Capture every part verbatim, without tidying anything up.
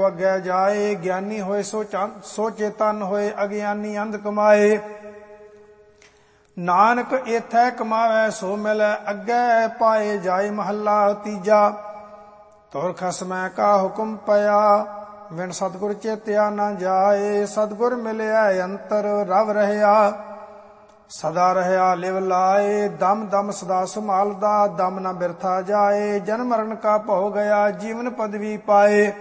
ਕੋ ਅੱਗੇ ਜਾਏ। ਗਿਆਨੀ ਹੋਏ ਸੋ ਸੋ ਚੇਤਨ ਹੋਏ, ਅਗਿਆਨੀ ਅੰਧ ਕਮਾਏ। ਨਾਨਕ ਏਥੈ ਕਮਾਵੈ ਸੋ ਮਿਲੈ, ਅੱਗੇ ਪਾਏ ਜਾਏ। ਮਹੱਲਾ ਤੀਜਾ। ਤੁਰ ਖਸਮੈ ਕਾ ਹੁਕਮ ਪਿਆ, ਵਿਣ ਸਤਿਗੁਰ ਚੇਤਿਆ ਨਾ ਜਾਏ। ਸਤਿਗੁਰ ਮਿਲਿਆ ਅੰਤਰ ਰਵ ਰਹਿਆ, ਸਦਾ ਰਹਿਆ ਲਿਵ ਲਾਏ। ਦਮ ਦਮ ਸਦਾ ਸੰਭਾਲਦਾ, ਦਮ ਨਾ ਬਿਰਥਾ ਜਾਏ। ਜਨਮ ਮਰਨ ਕਾ ਭਉ ਗਿਆ, ਜੀਵਨ ਪਦਵੀ ਪਾਏ।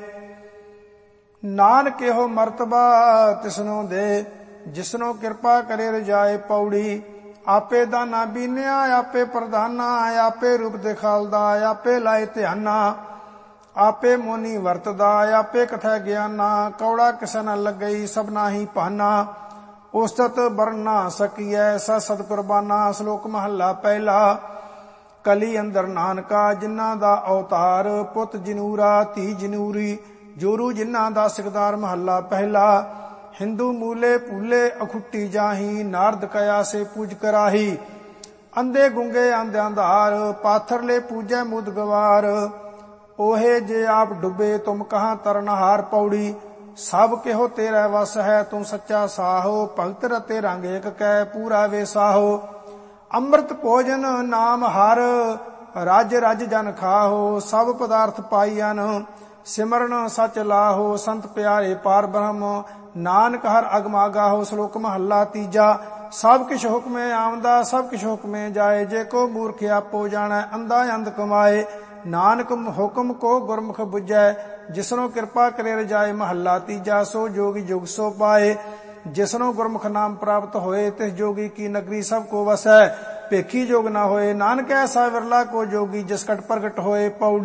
ਨਾਨਕ ਇਹੋ ਮਰਤਬਾ ਤਿਸਨੂੰ ਦੇ, ਜਿਸਨੂੰ ਕਿਰਪਾ ਕਰੇ ਰਜਾਏ। ਪੌੜੀ। ਆਪੇ ਦਾਨਾ ਬੀਨਿਆ, ਆਪੇ ਪ੍ਰਧਾਨਾ, ਆਪੇ ਰੂਪ ਦਿਖਾਲਦਾ, ਆਪੇ ਲਾਏ ਧਿਆਨਾ। ਆਪੇ ਮੋਨੀ ਵਰਤਦਾ, ਆਪੇ ਕਥੈ ਗਿਆਨਾ। ਕੌੜਾ ਕਿਸੇ ਨ ਲੱਗਈ, ਸਭਨਾ ਹੀ ਭਾਨਾ। ਉਸਤਤ ਬਰਨ ਨਾ ਸਕੀਐ, ਸ ਸਤਿਕੁਰਬਾਨਾ। ਸ਼ਲੋਕ ਮਹੱਲਾ ਪਹਿਲਾ। ਕਲੀ ਅੰਦਰ ਨਾਨਕਾ, ਜਿਨ੍ਹਾਂ ਦਾ ਅਵਤਾਰ। ਪੁੱਤ ਜਨੂਰਾ, ਧੀ ਜਨੂਰੀ, ਜੋਰੂ ਜਿਨ੍ਹਾਂ ਦਾ ਸਿਕਦਾਰ। ਮਹੱਲਾ ਪਹਿਲਾ। ਹਿੰਦੂ ਮੂਲੇ ਭੂਲੇ, ਅਖੁੱਟੀ ਜਾਹੀ। ਨਾਰਦ ਕਇਆ ਸੇ ਪੂਜ ਕਰਾਹੀ। ਅੰਧੇ ਗੁੰਗੇ ਆਂਦਿਆਂ ਧਾਰ, ਪਾਥਰਲੇ ਪੂਜੈ ਮੁਦ ਗਵਾਰ। ਓਹੇ ਜੇ ਆਪ ਡੁੱਬੇ, ਤੁਮ ਕਹਾਂ ਤਰਨਹਾਰ। ਪੌੜੀ। ਸਭ ਕਿਹੋ ਤੇਰਾ ਵਸ ਹੈ, ਤੂੰ ਸੱਚਾ ਸਾਹੋ। ਭਗਤ ਰਤੇ ਰੰਗ ਏਕ ਕੈ, ਪੂਰਾ ਵੇ ਸਾਹੋ। ਅੰਮ੍ਰਿਤ ਭੋਜਨ ਨਾਮ ਹਰ, ਰਜ ਰਜ ਜਨ ਖਾਹੋ। ਸਭ ਪਦਾਰਥ ਪਾਈਅਨ, ਸਿਮਰਨ ਸਚ ਲਾਹੋ। ਸੰਤ ਪਿਆਰੇ ਪਾਰ ਬ੍ਰਹਮ, ਨਾਨਕ ਹਰ ਅਗਮ ਆਗਾਹੋ। ਸ਼ਲੋਕ ਮਹੱਲਾ ਤੀਜਾ। ਸਭ ਕਿਛ ਹੁਕਮੇ ਆਵੰਦਾ, ਸਭ ਕਿਛ ਹੁਕਮੇ ਜਾਏ। ਜੇ ਕੋ ਮੂਰਖ ਆਪੋ ਜਾਣੈ, ਅੰਧਾ ਅੰਧ ਕਮਾਏ। ਨਾਨਕ ਹੁਕਮ ਕੋ ਗੁਰਮੁਖ ਬੁਝੈ, ਜਿਸਨੂੰ ਕਿਰਪਾ ਕਰੇ ਰਜਾਏ। ਮਹੱਲਾ ਤੀਜਾ। ਸੋ ਜੋਗੀ ਜੁਗ ਸੋ ਪਾਏ, ਜਿਸਨੂੰ ਗੁਰਮੁਖ ਨਾਮ ਪ੍ਰਾਪਤ ਹੋਏ। ਤਿਸ ਜੋਗੀ ਕੀ ਨਗਰੀ ਸਭ ਕੋ ਵਸੈ, ਭੇਖੀ ਜੋਗ ਨਾ ਹੋਏ। ਨਾਨਕ ਐਸਾ ਵਿਰਲਾ ਕੋ ਜੋਗੀ, ਜਿਸ ਕਟ ਪ੍ਰਗਟ ਹੋਏ। ਪੌੜੀ।